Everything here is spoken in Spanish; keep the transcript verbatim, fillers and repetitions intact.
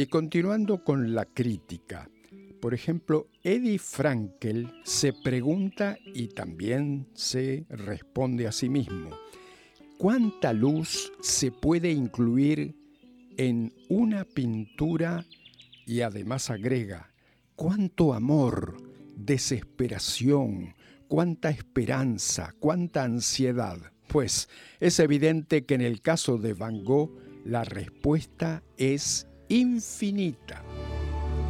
Y continuando con la crítica, por ejemplo, Eddie Frankel se pregunta y también se responde a sí mismo: ¿cuánta luz se puede incluir en una pintura? Y además agrega: cuánto amor, desesperación, cuánta esperanza, cuánta ansiedad. Pues es evidente que en el caso de Van Gogh la respuesta es infinita.